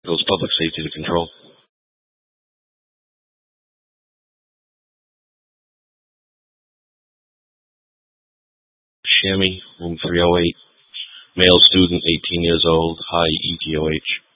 Goes public safety to control. Chamois, room 308. Male student, 18 years old, high ETOH.